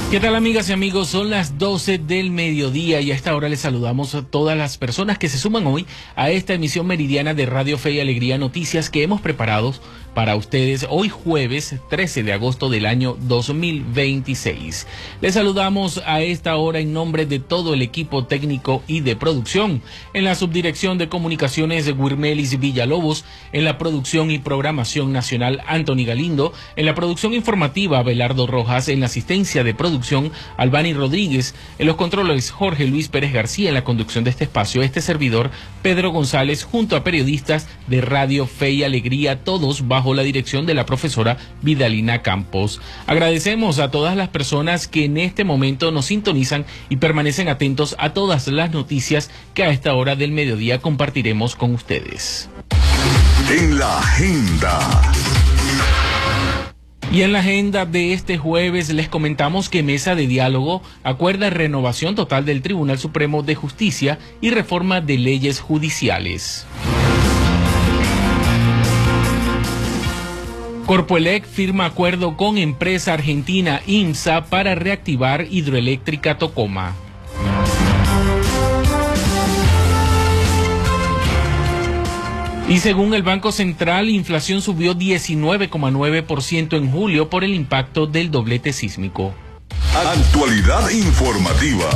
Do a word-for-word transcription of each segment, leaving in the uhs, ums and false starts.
¿Qué tal, amigas y amigos? Son las doce del mediodía y a esta hora les saludamos a todas las personas que se suman hoy a esta emisión meridiana de Radio Fe y Alegría Noticias que hemos preparado para ustedes hoy jueves trece de agosto del año dos mil veintiséis. Les saludamos a esta hora en nombre de todo el equipo técnico y de producción. En la subdirección de comunicaciones de Wirmelis Villalobos, en la producción y programación nacional Anthony Galindo, en la producción informativa Abelardo Rojas, en la asistencia de producción Albani Rodríguez, en los controles Jorge Luis Pérez García, en la conducción de este espacio este servidor Pedro González, junto a periodistas de Radio Fe y Alegría, todos bajo la dirección de la profesora Vidalina Campos. Agradecemos a todas las personas que en este momento nos sintonizan y permanecen atentos a todas las noticias que a esta hora del mediodía compartiremos con ustedes. En la agenda. Y en la agenda de este jueves les comentamos que Mesa de Diálogo acuerda renovación total del Tribunal Supremo de Justicia y reforma de leyes judiciales. Corpoelec firma acuerdo con empresa argentina IMSA para reactivar hidroeléctrica Tocoma. Y según el Banco Central, inflación subió diecinueve coma nueve por ciento en julio por el impacto del doblete sísmico. Actualidad informativa.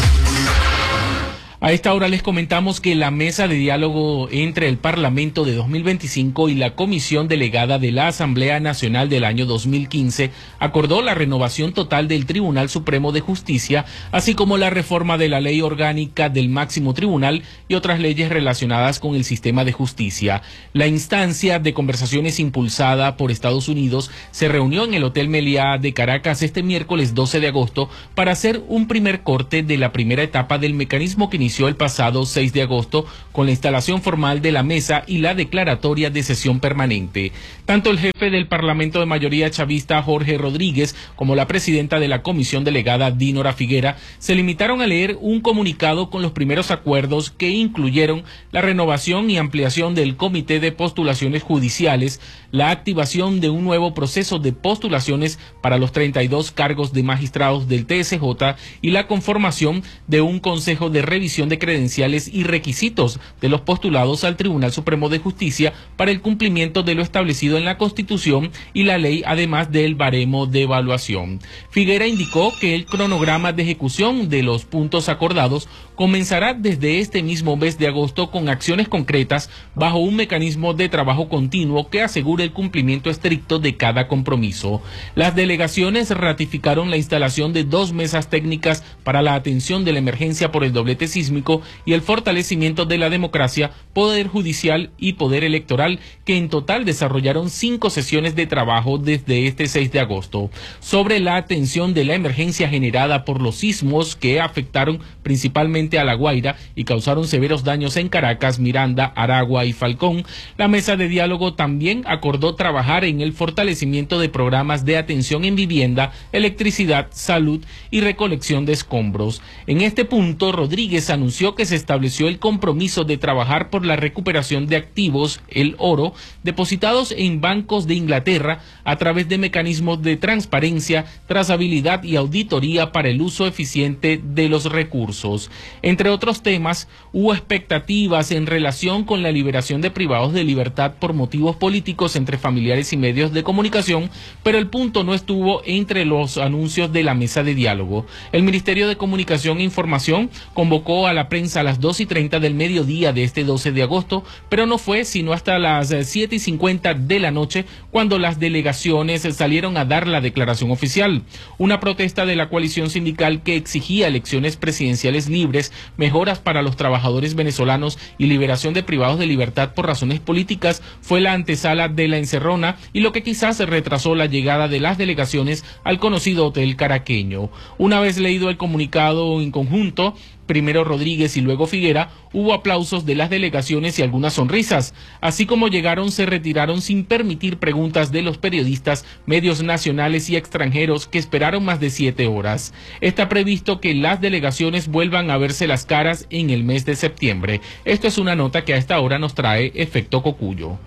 A esta hora les comentamos que la mesa de diálogo entre el Parlamento de dos mil veinticinco y la Comisión Delegada de la Asamblea Nacional del año dos mil quince acordó la renovación total del Tribunal Supremo de Justicia, así como la reforma de la Ley Orgánica del Máximo Tribunal y otras leyes relacionadas con el sistema de justicia. La instancia de conversaciones impulsada por Estados Unidos se reunió en el Hotel Meliá de Caracas este miércoles doce de agosto para hacer un primer corte de la primera etapa del mecanismo que inició el pasado seis de agosto con la instalación formal de la mesa y la declaratoria de sesión permanente. Tanto el jefe del Parlamento de mayoría chavista, Jorge Rodríguez, como la presidenta de la comisión delegada, Dinora Figuera, se limitaron a leer un comunicado con los primeros acuerdos que incluyeron la renovación y ampliación del Comité de Postulaciones Judiciales, la activación de un nuevo proceso de postulaciones para los treinta y dos cargos de magistrados del T S J y la conformación de un Consejo de Revisión de credenciales y requisitos de los postulados al Tribunal Supremo de Justicia para el cumplimiento de lo establecido en la Constitución y la ley, además del baremo de evaluación. Figuera indicó que el cronograma de ejecución de los puntos acordados comenzará desde este mismo mes de agosto con acciones concretas bajo un mecanismo de trabajo continuo que asegure el cumplimiento estricto de cada compromiso. Las delegaciones ratificaron la instalación de dos mesas técnicas para la atención de la emergencia por el doblete sísmico y el fortalecimiento de la democracia, poder judicial y poder electoral, que en total desarrollaron cinco sesiones de trabajo desde este seis de agosto. Sobre la atención de la emergencia generada por los sismos que afectaron principalmente a La Guaira y causaron severos daños en Caracas, Miranda, Aragua y Falcón, la mesa de diálogo también acordó trabajar en el fortalecimiento de programas de atención en vivienda, electricidad, salud y recolección de escombros. En este punto, Rodríguez anunció que se estableció el compromiso de trabajar por la recuperación de activos, el oro, depositados en bancos de Inglaterra a través de mecanismos de transparencia, trazabilidad y auditoría para el uso eficiente de los recursos. Entre otros temas, hubo expectativas en relación con la liberación de privados de libertad por motivos políticos entre familiares y medios de comunicación, pero el punto no estuvo entre los anuncios de la mesa de diálogo. El Ministerio de Comunicación e Información convocó a la prensa a las dos y treinta del mediodía de este doce de agosto, pero no fue sino hasta las siete y cincuenta de la noche cuando las delegaciones salieron a dar la declaración oficial. Una protesta de la coalición sindical que exigía elecciones presidenciales libres, mejoras para los trabajadores venezolanos y liberación de privados de libertad por razones políticas fue la antesala de la encerrona y lo que quizás retrasó la llegada de las delegaciones al conocido hotel caraqueño. Una vez leído el comunicado en conjunto, primero Rodríguez y luego Figuera, hubo aplausos de las delegaciones y algunas sonrisas. Así como llegaron, se retiraron sin permitir preguntas de los periodistas, medios nacionales y extranjeros que esperaron más de siete horas. Está previsto que las delegaciones vuelvan a verse las caras en el mes de septiembre. Esto es una nota que a esta hora nos trae Efecto Cocuyo.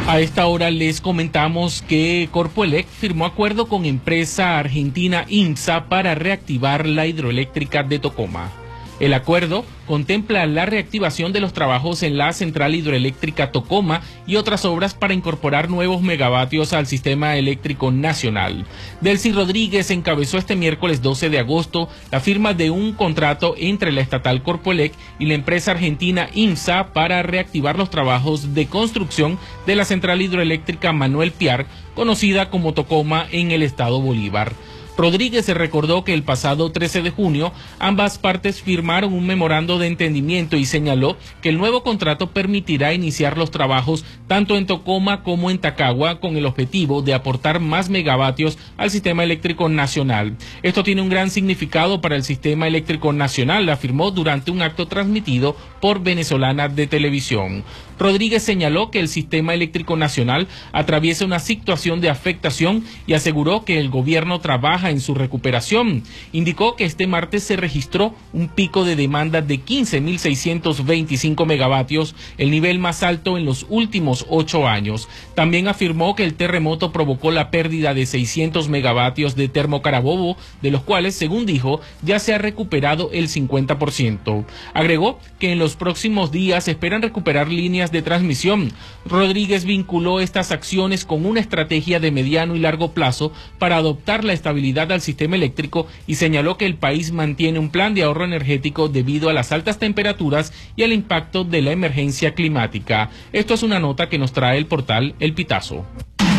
A esta hora les comentamos que Corpoelec firmó acuerdo con empresa argentina IMSA para reactivar la hidroeléctrica de Tocoma. El acuerdo contempla la reactivación de los trabajos en la central hidroeléctrica Tocoma y otras obras para incorporar nuevos megavatios al sistema eléctrico nacional. Delcy Rodríguez encabezó este miércoles doce de agosto la firma de un contrato entre la estatal Corpoelec y la empresa argentina IMSA para reactivar los trabajos de construcción de la central hidroeléctrica Manuel Piar, conocida como Tocoma en el estado Bolívar. Rodríguez se recordó que el pasado trece de junio ambas partes firmaron un memorando de entendimiento y señaló que el nuevo contrato permitirá iniciar los trabajos tanto en Tocoma como en Tacagua con el objetivo de aportar más megavatios al sistema eléctrico nacional. Esto tiene un gran significado para el sistema eléctrico nacional, afirmó durante un acto transmitido por Venezolana de Televisión. Rodríguez señaló que el sistema eléctrico nacional atraviesa una situación de afectación y aseguró que el gobierno trabaja en su recuperación. Indicó que este martes se registró un pico de demanda de quince mil seiscientos veinticinco megavatios, el nivel más alto en los últimos ocho años. También afirmó que el terremoto provocó la pérdida de seiscientos megavatios de Termocarabobo, de los cuales, según dijo, ya se ha recuperado el cincuenta por ciento. Agregó que en los próximos días esperan recuperar líneas de transmisión. Rodríguez vinculó estas acciones con una estrategia de mediano y largo plazo para adoptar la estabilidad al sistema eléctrico y señaló que el país mantiene un plan de ahorro energético debido a las altas temperaturas y al impacto de la emergencia climática. Esto es una nota que nos trae el portal El Pitazo.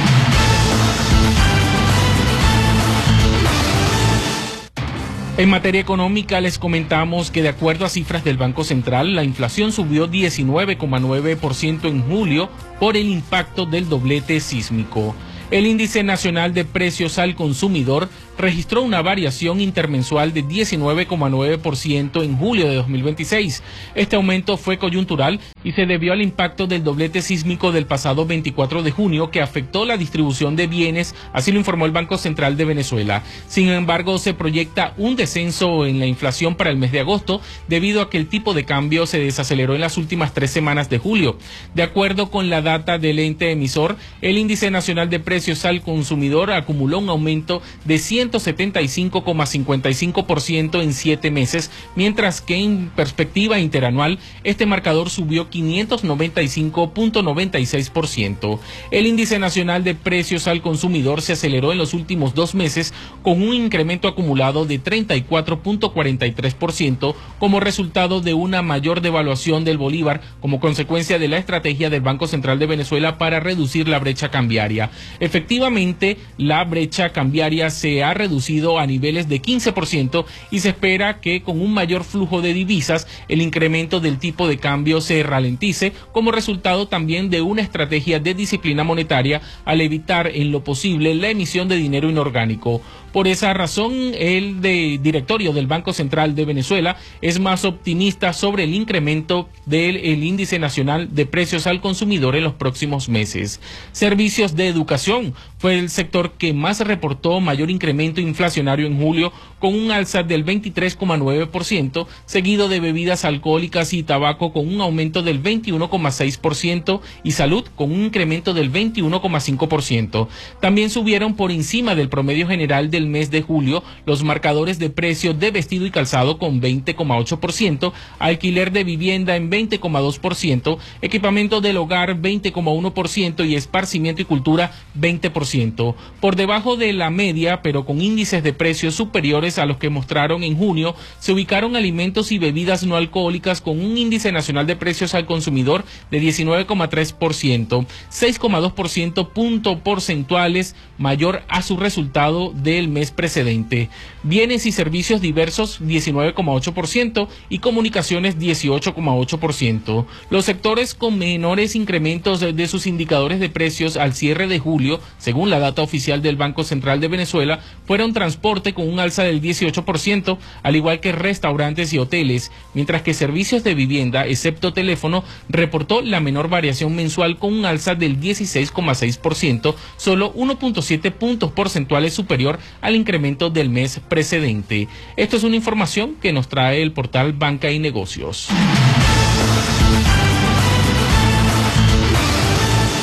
En materia económica les comentamos que de acuerdo a cifras del Banco Central, la inflación subió diecinueve coma nueve por ciento en julio por el impacto del doblete sísmico. El índice nacional de precios al consumidor registró una variación intermensual de diecinueve coma nueve por ciento en julio de dos mil veintiséis. Este aumento fue coyuntural y se debió al impacto del doblete sísmico del pasado veinticuatro de junio que afectó la distribución de bienes, así lo informó el Banco Central de Venezuela. Sin embargo, se proyecta un descenso en la inflación para el mes de agosto debido a que el tipo de cambio se desaceleró en las últimas tres semanas de julio. De acuerdo con la data del ente emisor, el índice nacional de precios al consumidor acumuló un aumento de ciento setenta y cinco coma cincuenta y cinco por ciento en siete meses, mientras que en perspectiva interanual este marcador subió quinientos noventa y cinco coma noventa y seis por ciento. El índice nacional de precios al consumidor se aceleró en los últimos dos meses con un incremento acumulado de treinta y cuatro coma cuarenta y tres por ciento como resultado de una mayor devaluación del bolívar como consecuencia de la estrategia del Banco Central de Venezuela para reducir la brecha cambiaria. Efectivamente, la brecha cambiaria se ha reducido a niveles de quince por ciento y se espera que con un mayor flujo de divisas el incremento del tipo de cambio se ralentice como resultado también de una estrategia de disciplina monetaria al evitar en lo posible la emisión de dinero inorgánico. Por esa razón, el de directorio del Banco Central de Venezuela es más optimista sobre el incremento del el índice nacional de precios al consumidor en los próximos meses. Servicios de educación fue el sector que más reportó mayor incremento inflacionario en julio, con un alza del veintitrés coma nueve por ciento, seguido de bebidas alcohólicas y tabaco con un aumento del veintiuno coma seis por ciento y salud con un incremento del veintiuno coma cinco por ciento. También subieron por encima del promedio general del mes de julio los marcadores de precio de vestido y calzado con veinte coma ocho por ciento, alquiler de vivienda en veinte coma dos por ciento, equipamiento del hogar veinte coma uno por ciento y esparcimiento y cultura veinte por ciento. Por debajo de la media, pero con índices de precios superiores a los que mostraron en junio, se ubicaron alimentos y bebidas no alcohólicas con un índice nacional de precios al consumidor de diecinueve coma tres por ciento, seis coma dos por ciento punto porcentuales mayor a su resultado del mes precedente. Bienes y servicios diversos diecinueve coma ocho por ciento y comunicaciones dieciocho coma ocho por ciento. Los sectores con menores incrementos de sus indicadores de precios al cierre de julio, según la data oficial del Banco Central de Venezuela, fueron transporte con un alza del dieciocho por ciento, al igual que restaurantes y hoteles, mientras que servicios de vivienda, excepto teléfono, reportó la menor variación mensual con un alza del dieciséis coma seis por ciento, solo uno punto siete puntos porcentuales superior al incremento del mes precedente. Esto es una información que nos trae el portal Banca y Negocios.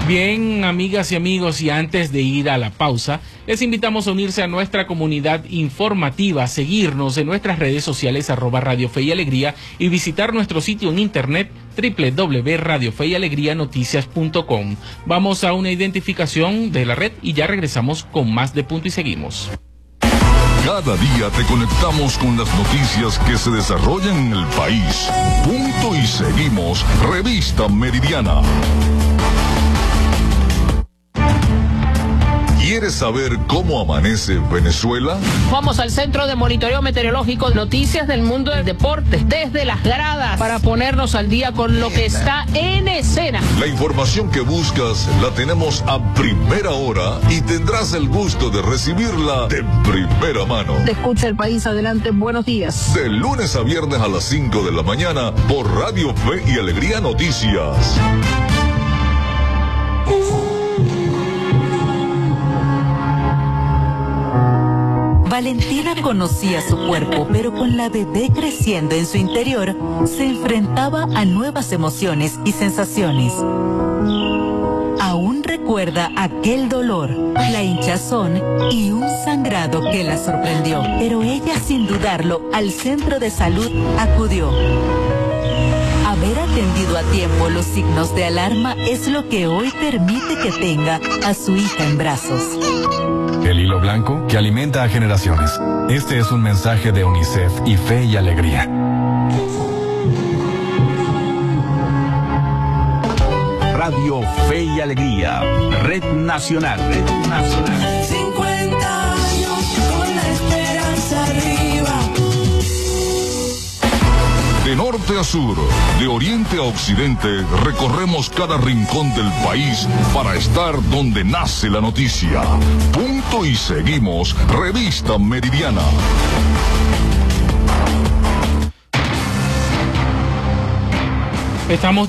Bien, amigas y amigos, y antes de ir a la pausa, les invitamos a unirse a nuestra comunidad informativa, seguirnos en nuestras redes sociales arroba Radio Fe y Alegría y visitar nuestro sitio en internet doble u doble u doble u punto radio fe y alegría noticias punto com. Vamos a una identificación de la red y ya regresamos con más de Punto y Seguimos. Cada día te conectamos con las noticias que se desarrollan en el país. Punto y Seguimos, Revista Meridiana. ¿Quieres saber cómo amanece Venezuela? Vamos al Centro de Monitoreo Meteorológico, noticias del mundo del deporte, desde las gradas, para ponernos al día con lo que está en escena. La información que buscas la tenemos a primera hora y tendrás el gusto de recibirla de primera mano. Te escucha el país, adelante, buenos días. De lunes a viernes a las cinco de la mañana por Radio Fe y Alegría Noticias. Valentina conocía su cuerpo, pero con la bebé creciendo en su interior, se enfrentaba a nuevas emociones y sensaciones. Aún recuerda aquel dolor, la hinchazón y un sangrado que la sorprendió, pero ella sin dudarlo al centro de salud acudió. Haber atendido a tiempo los signos de alarma es lo que hoy permite que tenga a su hija en brazos. El hilo blanco que alimenta a generaciones. Este es un mensaje de UNICEF y Fe y Alegría. Radio Fe y Alegría, Red Nacional. Red Nacional. cincuenta años con la esperanza arriba. De norte a sur, de oriente a occidente, recorremos cada rincón del país para estar donde nace la noticia. Punto y Seguimos, Revista Meridiana. Estamos